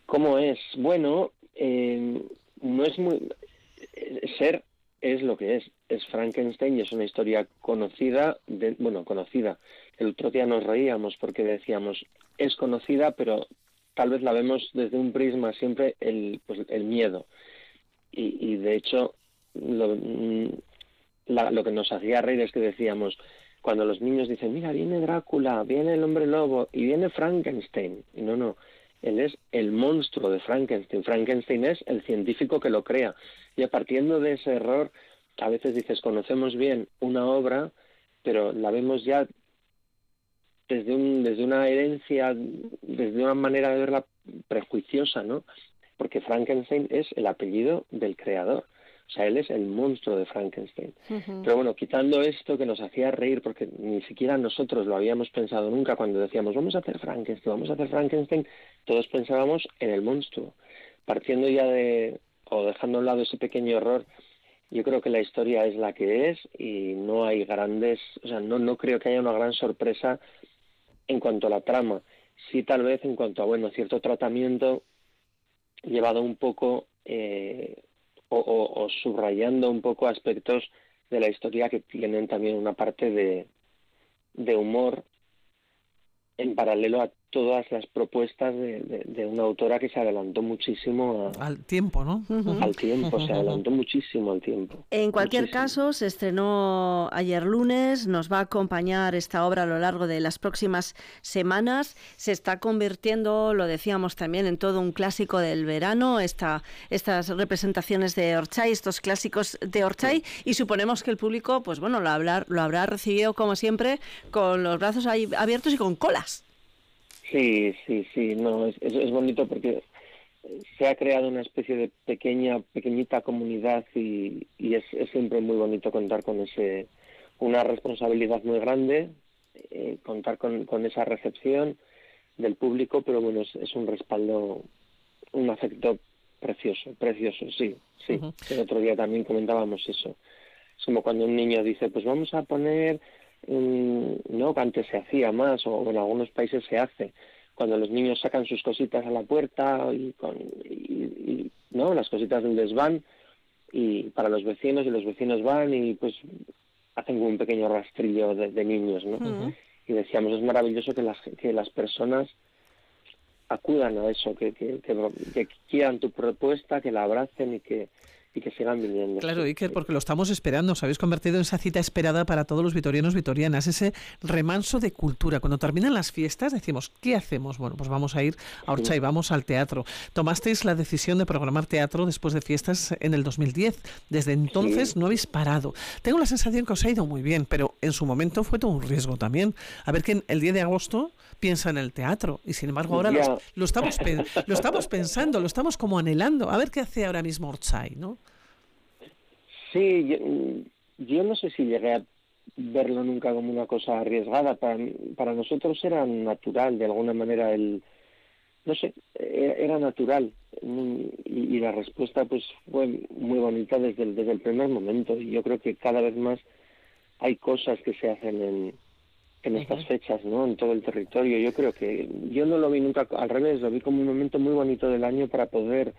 ¿Cómo es? Bueno, no es muy... Ser es lo que es. Es Frankenstein y es una historia conocida, conocida. El otro día nos reíamos porque decíamos, es conocida, pero tal vez la vemos desde un prisma siempre el miedo. Y de hecho, lo que nos hacía reír es que decíamos, cuando los niños dicen, mira, viene Drácula, viene el hombre lobo y viene Frankenstein. Y no, él es el monstruo de Frankenstein. Frankenstein es el científico que lo crea. Y partiendo de ese error, a veces dices, conocemos bien una obra, pero la vemos ya desde una herencia, desde una manera de verla prejuiciosa, ¿no? Porque Frankenstein es el apellido del creador. O sea, él es el monstruo de Frankenstein. Ujú. Pero bueno, quitando esto que nos hacía reír, porque ni siquiera nosotros lo habíamos pensado nunca cuando decíamos, vamos a hacer Frankenstein, todos pensábamos en el monstruo. Partiendo ya o dejando a un lado ese pequeño error, yo creo que la historia es la que es y no hay no creo que haya una gran sorpresa en cuanto a la trama. Sí, tal vez en cuanto a, cierto tratamiento llevado un poco o subrayando un poco aspectos de la historia que tienen también una parte de humor en paralelo a todas las propuestas de una autora que se adelantó muchísimo Al tiempo, ¿no? Ujú. al tiempo, se adelantó muchísimo al tiempo. En cualquier Muchísimo. caso, se estrenó ayer lunes, nos va a acompañar esta obra a lo largo de las próximas semanas. Se está convirtiendo, lo decíamos también, en todo un clásico del verano, estas representaciones de Orchay, estos clásicos de Orchay, y suponemos que el público, pues bueno, lo habrá recibido como siempre, con los brazos ahí abiertos y con colas. Sí, no, es bonito porque se ha creado una especie de pequeñita comunidad y es siempre muy bonito contar con una responsabilidad muy grande, contar con esa recepción del público, pero bueno, es un respaldo, un afecto precioso, sí. Ujú. El otro día también comentábamos eso. Es como cuando un niño dice, pues vamos a poner, no, que antes se hacía más, o en algunos países se hace, cuando los niños sacan sus cositas a la puerta no, las cositas del desván y para los vecinos, y los vecinos van y pues hacen un pequeño rastrillo de niños, ¿no? Ujú. Y decíamos, es maravilloso que las personas acudan a eso, que quieran tu propuesta, que la abracen y que sigan viniendo. Claro, Sí, Iker, sí. porque lo estamos esperando. Os habéis convertido en esa cita esperada para todos los vitorianos, vitorianas, ese remanso de cultura. Cuando terminan las fiestas decimos, ¿qué hacemos? Bueno, pues vamos a ir a Orchay, vamos al teatro. Tomasteis la decisión de programar teatro después de fiestas en el 2010. Desde entonces Sí. no habéis parado. Tengo la sensación que os ha ido muy bien, pero en su momento fue todo un riesgo también. A ver que el 10 de agosto piensa en el teatro y sin embargo ahora Ya. lo estamos pensando, lo estamos como anhelando. A ver qué hace ahora mismo Orchay, ¿no? Sí, yo no sé si llegué a verlo nunca como una cosa arriesgada. Para nosotros era natural, de alguna manera, no sé, era natural. Y la respuesta pues fue muy bonita desde el primer momento. Y yo creo que cada vez más hay cosas que se hacen en estas fechas, ¿no? En todo el territorio. Yo creo que yo no lo vi nunca al revés, lo vi como un momento muy bonito del año para poder,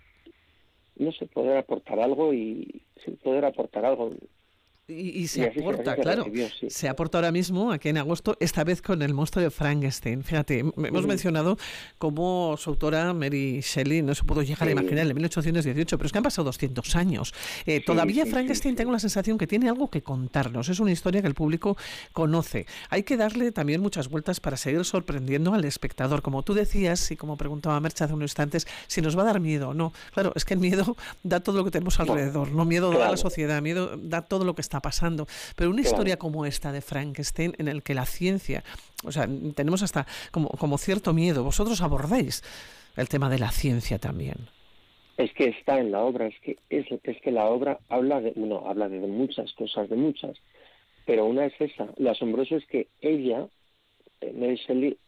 no sé, poder aportar algo y sí, poder aportar algo. Y se Y así aporta, se claro. recibió, sí. Se aporta ahora mismo, aquí en agosto, esta vez con el monstruo de Frankenstein. Fíjate, hemos mencionado cómo su autora, Mary Shelley, no se pudo llegar a imaginar en 1818, pero es que han pasado 200 años. Todavía Frankenstein tengo la sensación que tiene algo que contarnos. Es una historia que el público conoce. Hay que darle también muchas vueltas para seguir sorprendiendo al espectador. Como tú decías, y como preguntaba Merche hace unos instantes, si nos va a dar miedo o no. Claro, es que el miedo da todo lo que tenemos alrededor. No, miedo da la sociedad, miedo da todo lo que está pasando, pero una historia como esta de Frankenstein en el que la ciencia, o sea, tenemos hasta como cierto miedo. Vosotros abordáis el tema de la ciencia también. Es que está en la obra, es que la obra habla de muchas cosas, pero una es esa. Lo asombroso es que ella, Mary Shelley,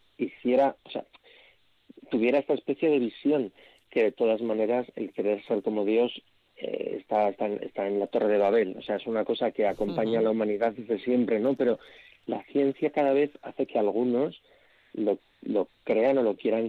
tuviera esta especie de visión, que de todas maneras el querer ser como Dios está en la Torre de Babel. O sea, es una cosa que acompaña a la humanidad desde siempre, ¿no? Pero la ciencia cada vez hace que algunos lo crean o lo quieran